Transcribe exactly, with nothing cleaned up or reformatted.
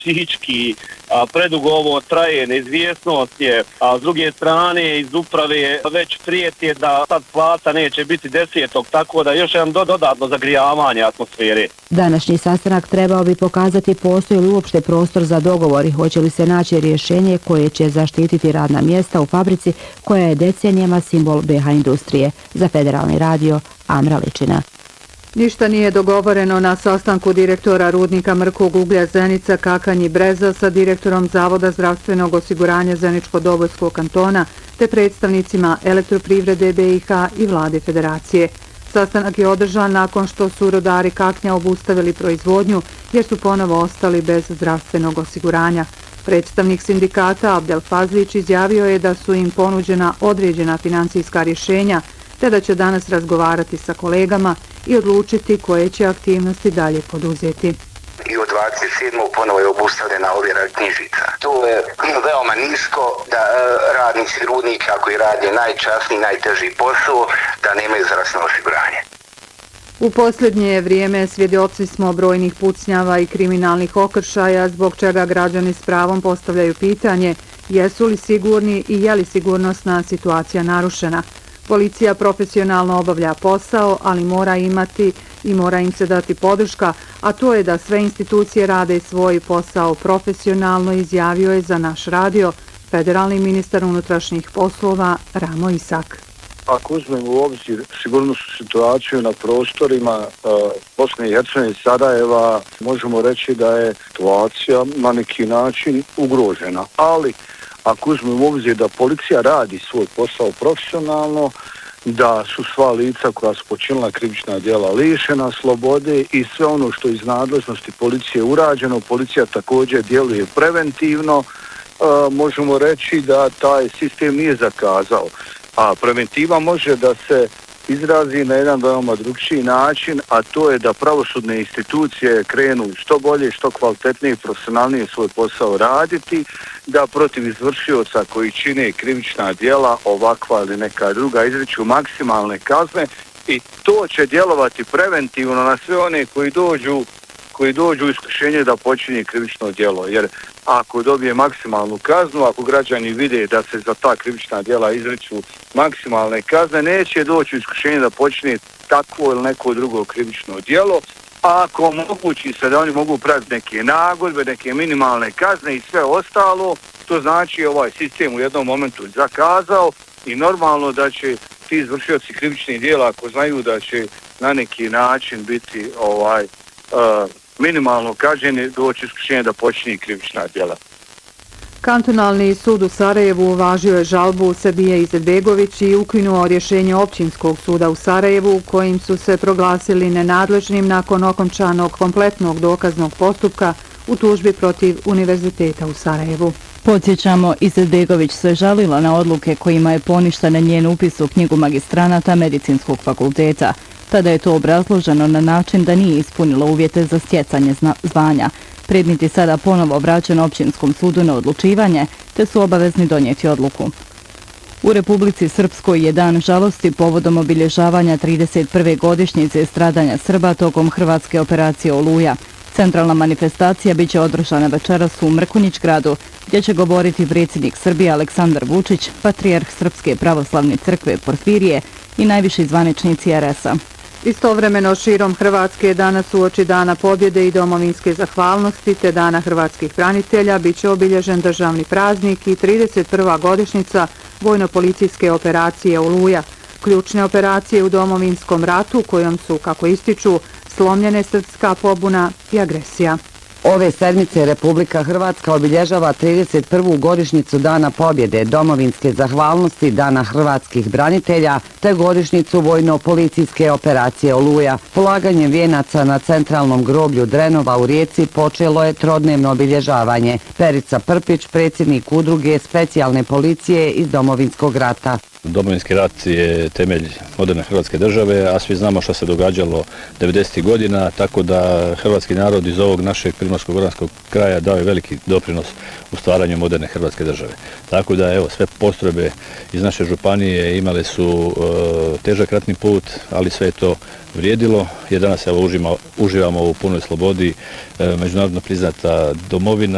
psihički a, predugo ovo traje, neizvjesnost je, a s druge strane iz uprave već prijeti da sad plata neće biti desetog, tako da još jedan dodatno zagrijavanje atmosfere. Današnji sastanak trebao bi pokazati postoji li uopšte prostor za dogovor i hoće li se naći rješenje koje će zaštititi radna mjesta u fabrici koja je decenijama simbol B H industrije. Za Federalni radio, Amra Ličina. Ništa nije dogovoreno na sastanku direktora rudnika mrkog uglja Zenica Kakanji Breza sa direktorom Zavoda zdravstvenog osiguranja Zeničko-Dobojskog kantona te predstavnicima Elektroprivrede B i H i Vlade Federacije. Sastanak je održan nakon što su rudari Kaknja obustavili proizvodnju jer su ponovo ostali bez zdravstvenog osiguranja. Predstavnik sindikata Abdel Fazlić izjavio je da su im ponuđena određena financijska rješenja te da će danas razgovarati sa kolegama i odlučiti koje će aktivnosti dalje poduzeti. I od dvadeset sedmog ponovo je obustavljena ovjera knjižica. To je veoma nisko da e, radnici rudnika koji rade najčasniji, najteži posao, da nemaju zdravstveno osiguranje. U posljednje vrijeme svjedoci smo brojnih pucnjava i kriminalnih okršaja, zbog čega građani s pravom postavljaju pitanje jesu li sigurni i je li sigurnosna situacija narušena. Policija profesionalno obavlja posao, ali mora imati i mora im se dati podrška, a to je da sve institucije rade svoj posao profesionalno, izjavio je za naš radio federalni ministar unutrašnjih poslova Ramo Isak. Ako uzmemo u obzir sigurnosnu situaciju na prostorima uh, Bosne i Hercegovine i Sarajeva, možemo reći da je situacija na neki način ugrožena, ali ako uzmemo u obzir da policija radi svoj posao profesionalno, da su sva lica koja su počinila krivična djela lišena slobode i sve ono što iz nadležnosti policije urađeno, policija također djeluje preventivno, e, možemo reći da taj sistem nije zakazao. A preventiva može da se izrazi na jedan veoma drugčiji način, a to je da pravosudne institucije krenu što bolje, što kvalitetnije i profesionalnije svoj posao raditi, da protiv izvršioca koji čine krivična djela, ovakva ili neka druga, izriču maksimalne kazne i to će djelovati preventivno na sve one koji dođu koji dođu u iskušenje da počinje krivično djelo, jer ako dobije maksimalnu kaznu, ako građani vide da se za ta krivična djela izriču maksimalne kazne, neće doći u iskušenje da počinje takvo ili neko drugo krivično djelo, a ako omogući se da oni mogu pratiti neke nagodbe, neke minimalne kazne i sve ostalo, to znači ovaj sistem u jednom momentu zakazao i normalno da će ti izvršioci krivičnih djela, ako znaju da će na neki način biti ovaj uh, minimalno kažnjeni, doći iskušenje da počinje krivična djela. Kantonalni sud u Sarajevu uvažio je žalbu Sebije Izetbegović i ukinuo rješenje općinskog suda u Sarajevu kojim su se proglasili nenadležnim nakon okončanog kompletnog dokaznog postupka u tužbi protiv Univerziteta u Sarajevu. Podsjećamo, Izetbegović se žalila na odluke kojima je poništen njen upis u knjigu magistranata Medicinskog fakulteta. Tada je to obrazloženo na način da nije ispunila uvjete za stjecanje zvanja. Predmet je sada ponovo vraćen općinskom sudu na odlučivanje, te su obavezni donijeti odluku. U Republici Srpskoj je dan žalosti povodom obilježavanja trideset prve godišnjice stradanja Srba tokom hrvatske operacije Oluja. Centralna manifestacija biće održana večeras u Mrkonjić gradu, gdje će govoriti predsjednik Srbije Aleksandar Vučić, patrijarh Srpske pravoslavne crkve Porfirije i najviši zvaničnici R S-a. Istovremeno širom Hrvatske danas uoči Dana pobjede i domovinske zahvalnosti te Dana hrvatskih branitelja biće obilježen državni praznik i trideset prva godišnjica vojno-policijske operacije Oluja, ključne operacije u domovinskom ratu kojom su, kako ističu, slomljene srpska pobuna i agresija. Ove sedmice Republika Hrvatska obilježava trideset prvu godišnjicu Dana pobjede, domovinske zahvalnosti, Dana hrvatskih branitelja te godišnjicu vojno-policijske operacije Oluja. Polaganjem vijenaca na centralnom groblju Drenova u Rijeci počelo je trodnevno obilježavanje. Perica Prpić, predsjednik udruge specijalne policije iz domovinskog rata. Domovinski rat je temelj moderne Hrvatske države, a svi znamo što se događalo devedesetih godina, tako da hrvatski narod iz ovog našeg primorsko-goranskog kraja dao je veliki doprinos u stvaranju moderne Hrvatske države. Tako da evo, sve postrojbe iz naše županije imale su e, težak ratni put, ali sve je to vrijedilo, jer danas evo, uživamo, uživamo u punoj slobodi, e, međunarodno priznata domovina.